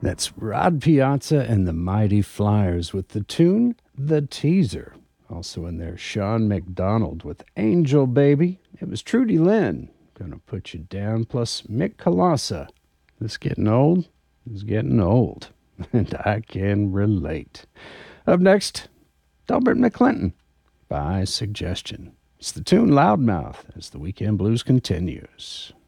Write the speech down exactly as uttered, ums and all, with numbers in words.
That's Rod Piazza and the Mighty Flyers with the tune The Teaser. Also in there, Sean McDonald with Angel Baby. It was Trudy Lynn, Gonna Put You Down, plus Mick Colassa. This getting old? It's getting old, and I can relate. Up next, Delbert McClinton, By Suggestion. It's the tune Loudmouth as the Weekend Blues continues.